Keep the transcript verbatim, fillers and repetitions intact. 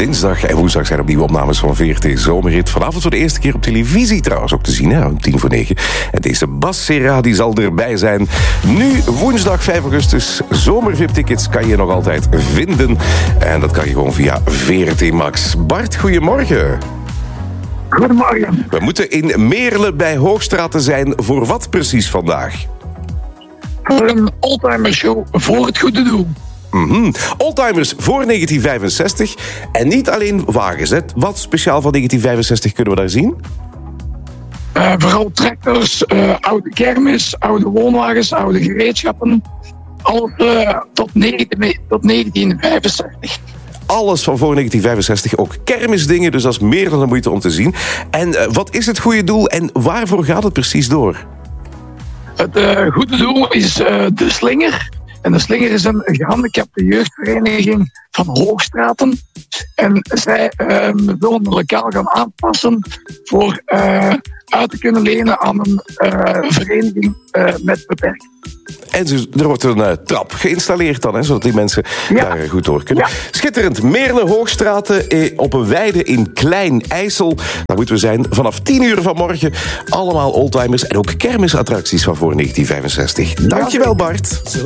Dinsdag en woensdag zijn er nieuwe opnames van V R T Zomerrit. Vanavond voor de eerste keer op televisie trouwens ook te zien, hè, om tien voor negen. En deze Bas Serra die zal erbij zijn. Nu, woensdag vijf augustus, Zomer-V I P-tickets kan je nog altijd vinden. En dat kan je gewoon via V R T Max. Bart, goedemorgen. Goedemorgen. We moeten in Meerle bij Hoogstraten zijn. Voor wat precies vandaag? Voor een oldtimer show voor het goede doel. Mm-hmm. Oldtimers voor negentien vijfenzestig. En niet alleen wagens. Hè. Wat speciaal van negentien vijfenzestig kunnen we daar zien? Uh, vooral tractors, uh, oude kermis, oude woonwagens, oude gereedschappen. Alles uh, tot, negentien, tot negentien vijfenzestig. Alles van voor negentien vijfenzestig, ook kermisdingen, dus dat is meer dan de moeite om te zien. En uh, wat is het goede doel en waarvoor gaat het precies door? Het uh, goede doel is uh, De Slinger. En De Slinger is een gehandicapte jeugdvereniging van Hoogstraten. En zij uh, willen het lokaal gaan aanpassen voor uh, uit te kunnen lenen aan een uh, vereniging uh, met beperking. En dus, er wordt een uh, trap geïnstalleerd dan, hè, zodat die mensen ja. daar goed door kunnen. Ja. Schitterend. Meerle Hoogstraten eh, op een weide in Klein-IJssel. Daar moeten we zijn vanaf tien uur vanmorgen. Allemaal oldtimers en ook kermisattracties van voor negentien vijfenzestig. Dankjewel, Bart.